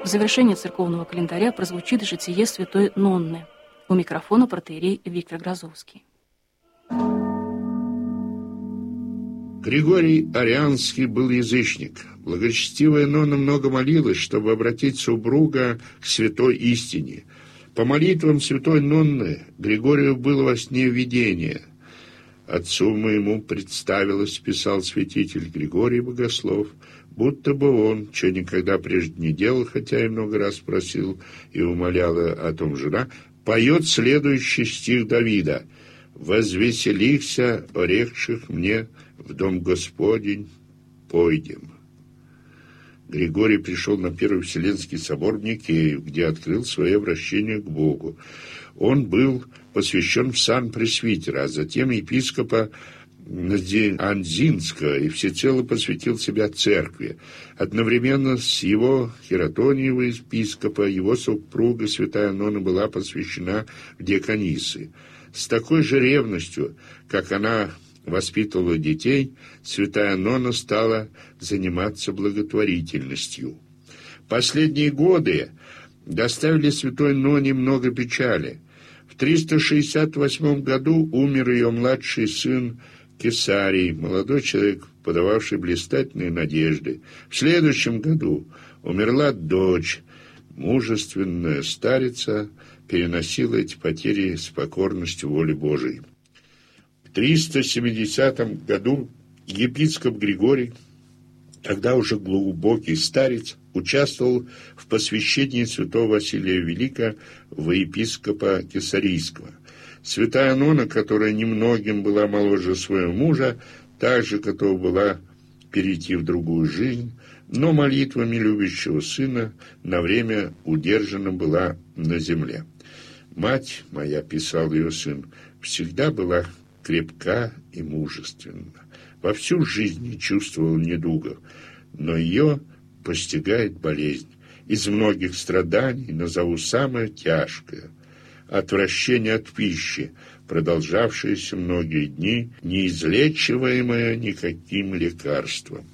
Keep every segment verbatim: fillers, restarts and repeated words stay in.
В завершении церковного календаря прозвучит житие святой Нонны. У микрофона протоиерей Виктор Грозовский. Григорий Арианский был язычник. Благочестивая Нонна много молилась, чтобы обратить супруга к святой истине. По молитвам святой Нонны Григорию было во сне видение. «Отцу моему представилось, — писал святитель Григорий Богослов, — будто бы он, что никогда прежде не делал, хотя и много раз просил и умоляла о том жена, поет следующий стих Давида: «Возвеселихся, орехших мне, в дом Господень пойдем». Григорий пришел на Первый Вселенский собор в Никею, где открыл свое обращение к Богу. Он был посвящен в сан пресвитера, а затем епископа Анзинского, и всецело посвятил себя церкви. Одновременно с его хератониего епископа его супруга святая Нонна была посвящена в диаконисы. С такой же ревностью, как она воспитывала детей, святая Нонна стала заниматься благотворительностью. Последние годы доставили святой Нонне много печали. В триста шестьдесят восьмом году умер ее младший сын Кесарий, молодой человек, подававший блистательные надежды. В следующем году умерла дочь. Мужественная старица переносила эти потери с покорностью воли Божией. В триста семидесятом году епископ Григорий, тогда уже глубокий старец, участвовал в посвящении святого Василия Великого во епископа Кесарийского. Святая Нонна, которая немногим была моложе своего мужа, также готова была перейти в другую жизнь, но молитвами любящего сына на время удержана была на земле. «Мать моя, — писал ее сын, — всегда была крепка и мужественна. Во всю жизнь не чувствовала недугов, но ее постигает болезнь. Из многих страданий назову самое тяжкое — отвращение от пищи, продолжавшееся многие дни, неизлечиваемое никаким лекарством.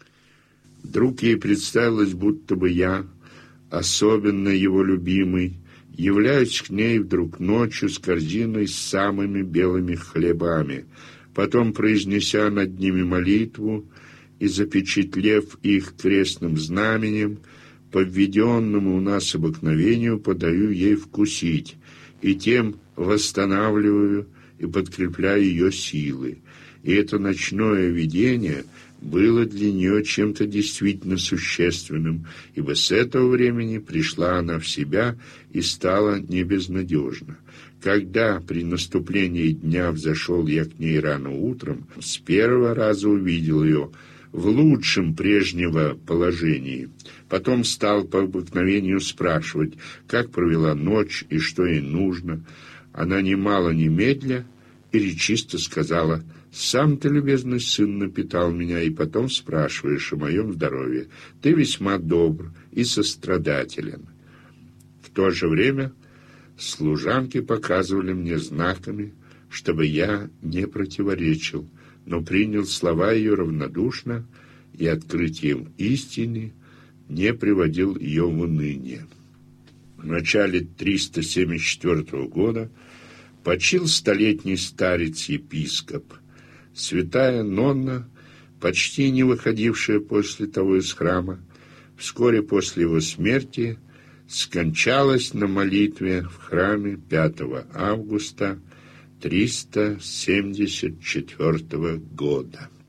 Вдруг ей представилось, будто бы я, особенно его любимый, являюсь к ней вдруг ночью с корзиной с самыми белыми хлебами, потом, произнеся над ними молитву и запечатлев их крестным знаменем, по введенному у нас обыкновению подаю ей вкусить, и тем восстанавливаю и подкрепляю ее силы. И это ночное видение было для нее чем-то действительно существенным, ибо с этого времени пришла она в себя и стала не безнадежна. Когда при наступлении дня взошел я к ней рано утром, с первого раза увидел ее в лучшем прежнего положении. Потом стал по обыкновению спрашивать, как провела ночь и что ей нужно. Она немало немедля и речисто сказала: «Сам ты, любезный сын, напитал меня, и потом спрашиваешь о моем здоровье. Ты весьма добр и сострадателен». В то же время служанки показывали мне знаками, чтобы я не противоречил, но принял слова ее равнодушно и открытием истины не приводил ее в уныние. В начале триста семьдесят четвёртого года почил столетний старец-епископ. Святая Нонна, почти не выходившая после того из храма, вскоре после его смерти скончалась на молитве в храме пятого августа триста семьдесят четвёртого года.